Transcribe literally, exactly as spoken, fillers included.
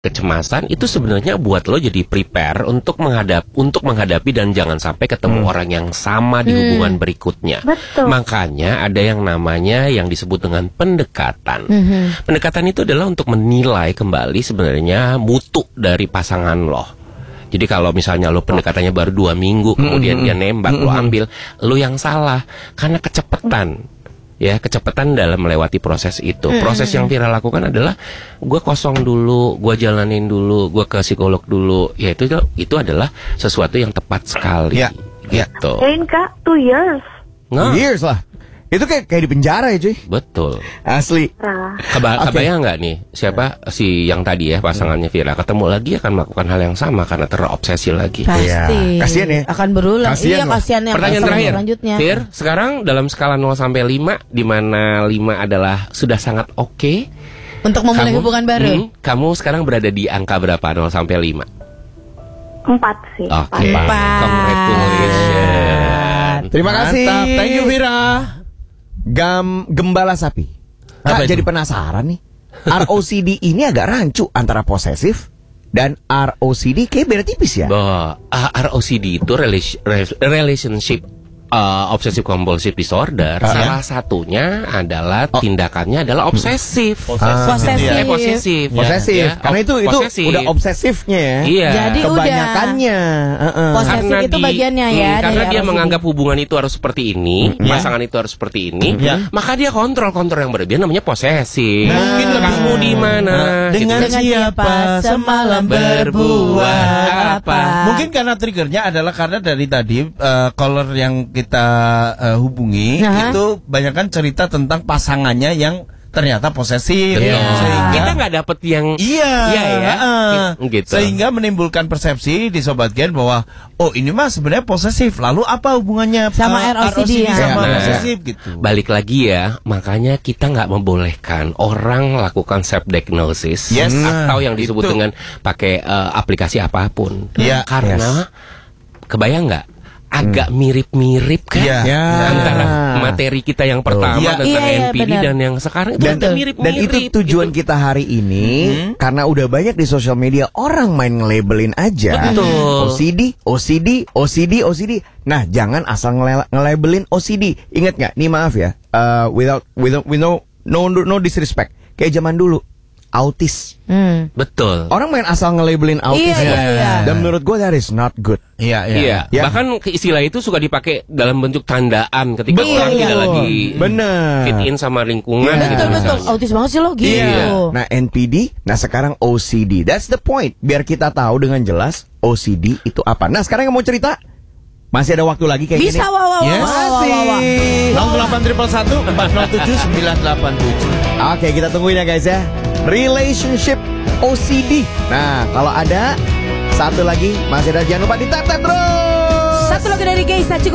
kecemasan itu sebenarnya buat lo jadi prepare untuk menghadap untuk menghadapi dan jangan sampai ketemu Hmm. orang yang sama di Hmm. hubungan berikutnya. Betul. Makanya ada yang namanya yang disebut dengan pendekatan. Mhm. Pendekatan itu adalah untuk menilai kembali sebenarnya mutu dari pasangan lo. Jadi kalau misalnya lo pendekatannya baru dua minggu, kemudian dia nembak, lo ambil, lo yang salah karena kecepatan. Ya, kecepatan dalam melewati proses itu. Proses yang Vira lakukan adalah gue kosong dulu, gue jalanin dulu, gue ke psikolog dulu. Ya itu itu adalah sesuatu yang tepat sekali. Ya, ya. Gitu. Yain Kak, two years. Nggak, Years lah. Itu kayak kayak di penjara ya cuy. betul. Asli. Nah, Keba Oke. Kebayang nggak nih siapa si yang tadi ya pasangannya Vira ketemu lagi akan melakukan hal yang sama karena terobsesi lagi. Pasti. Iya. Kasian ya. Akan berulang. Kasian iya, loh. kasihan yang Pertanyaan pasangan terakhir, selanjutnya. Fir, sekarang dalam skala nol sampai lima, di mana lima adalah sudah sangat oke. Untuk memulai Kamu- hubungan baru. Hmm, kamu sekarang berada di angka berapa nol sampai lima? empat sih. Oke, Empat. congratulations. Terima kasih. Mantap, thank you Vira. Gam Gembala Sapi. Apa Kak, itu? jadi penasaran nih. R O C D ini agak rancu antara posesif dan R O C D kayak beda tipis ya. Bahwa uh, R O C D itu relation- re- relationship uh, obsessive compulsive disorder. Ah, Salah satunya adalah Oh. tindakannya adalah obsesif. Posesif. Eh, posesif. Posesif. Ya, Karena ob- itu itu posesif. udah obsesifnya ya. Iya. Jadi Kebanyakannya. Heeh. Posesif Karena itu di- bagiannya ya. hmm, karena dari dia R O C D. menganggap hubungan itu harus seperti ini, Ya. pasangan itu harus seperti ini, Ya. maka dia kontrol-kontrol yang berlebihan namanya posesif. Nah, Mungkin kamu di mana? Dengan gitu. Dengan siapa semalam berbuat apa? Mungkin karena triggernya adalah karena dari tadi eh, caller yang kita eh, hubungi Aha. itu banyak kan cerita tentang pasangannya yang ternyata posesif. Betul. Sehingga Kita nggak dapet yang Iya, Iya ya, heeh. gitu. Sehingga menimbulkan persepsi di Sobat Gen bahwa oh ini mah sebenarnya posesif. Lalu apa hubungannya Sama eh, R O C D ya? sama Nah, posesif gitu? Balik lagi ya, makanya kita nggak membolehkan orang lakukan self diagnosis Yes. atau yang disebut Itu. dengan pakai eh, aplikasi apapun. Iya. Karena kebayang nggak? Agak mirip-mirip kan Iya. Ya. antara materi kita yang pertama Iya. tentang Iya, iya, N P D benar. dan yang sekarang itu Dan, agak mirip-mirip. dan itu tujuan gitu. kita hari ini karena udah banyak di sosial media orang main nge-labelin aja. Betul. O C D, O C D, O C D, O C D. Nah, jangan asal nge- nge-labelin O C D. Ingat nggak? Nih maaf ya. Uh, without without with no no no disrespect. Kayak zaman dulu. Autis. Hmm. Betul. Orang main asal nge-labelin autis. Iya, ya. iya, iya. Dan menurut gue that is not good. Iya, iya. Iya, Ya. bahkan ke- istilah itu suka dipakai dalam bentuk tandaan ketika Betul. orang tidak lagi Bener. fit in sama lingkungan. Iya. gitu Betul betul. misalnya. Autis banget sih lo gitu. Iya. Nah, N P D, nah sekarang O C D. That's the point. Biar kita tahu dengan jelas O C D itu apa. Nah, sekarang yang mau cerita, masih ada waktu lagi kayak Bisa gini. wah wah wah, Yes. wah, wah, wah, wah. nol delapan satu satu empat nol tujuh sembilan delapan tujuh. Oke, kita tungguin ya guys ya. Relationship O C D. Nah, kalau ada satu lagi masih ada, jangan lupa di tap tap terus. Satu lagi dari Geisha.